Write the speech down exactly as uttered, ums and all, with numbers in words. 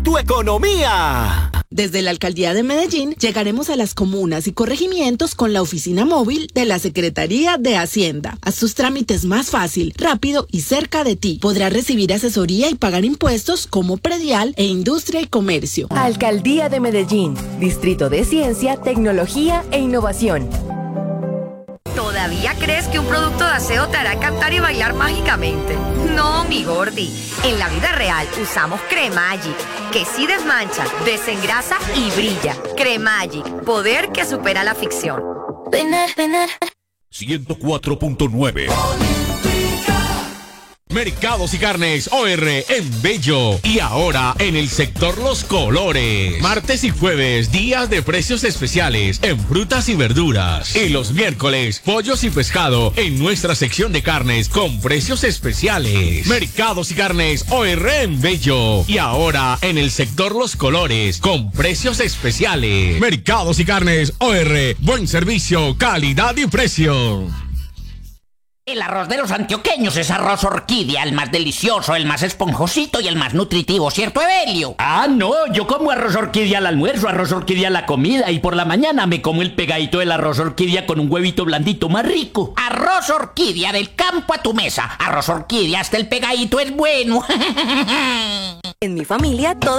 tu economía. Desde la Alcaldía de Medellín llegaremos a las comunas y corregimientos con la oficina móvil de la Secretaría de Hacienda. Haz tus trámites más fácil, rápido y cerca de ti. Podrás recibir asesoría y pagar impuestos como predial e industria y comercio. Alcaldía de Medellín, Distrito de Ciencia, Tecnología e Innovación. ¿Todavía crees que un producto de aseo te hará cantar y bailar mágicamente? No, mi gordi. En la vida real usamos Cremagic, que sí desmancha, desengrasa y brilla. Cremagic, poder que supera la ficción. ciento cuatro punto nueve. Mercados y Carnes O R en Bello. Y ahora en el sector Los Colores. Martes y jueves, días de precios especiales en frutas y verduras. Y los miércoles, pollos y pescado en nuestra sección de carnes con precios especiales. Mercados y Carnes O R en Bello. Y ahora en el sector Los Colores con precios especiales. Mercados y Carnes O R. Buen servicio, calidad y precio. El arroz de los antioqueños es arroz orquídea, el más delicioso, el más esponjosito y el más nutritivo, ¿cierto, Evelio? Ah, no, yo como arroz orquídea al almuerzo, arroz orquídea a la comida y por la mañana me como el pegadito del arroz orquídea con un huevito blandito más rico. Arroz orquídea del campo a tu mesa, arroz orquídea hasta el pegadito es bueno. En mi familia todo